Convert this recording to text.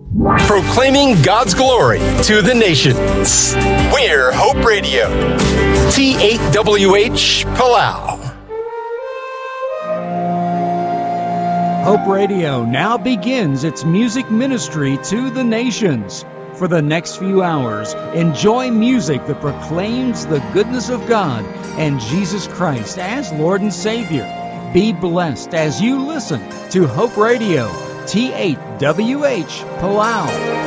Proclaiming God's glory to the nations. We're Hope Radio. T8WH Palau. Hope Radio now begins its music ministry to the nations. For the next few hours, enjoy music that proclaims the goodness of God and Jesus Christ as Lord and Savior. Be blessed as you listen to Hope Radio, T8WH Palau.